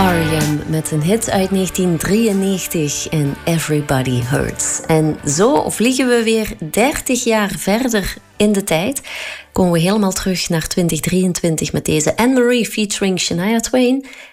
R.E.M. met een hit uit 1993 en Everybody Hurts. En zo vliegen we weer 30 jaar verder in de tijd. Komen we helemaal terug naar 2023 met deze Anne-Marie featuring Shania Twain